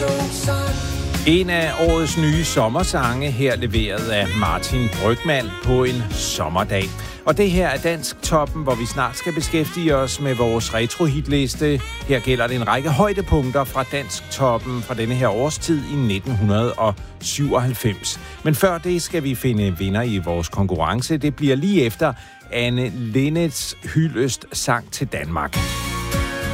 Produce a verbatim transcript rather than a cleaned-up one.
En af årets nye sommersange her leveret af Martin Brygmann på en sommerdag. Og det her er Dansk Toppen, hvor vi snart skal beskæftige os med vores retrohitliste. Her gælder det en række højdepunkter fra Dansk Toppen fra denne her årstid i nitten syvoghalvfems. Men før det skal vi finde vinder i vores konkurrence. Det bliver lige efter Anne Linnets hyldest sang til Danmark.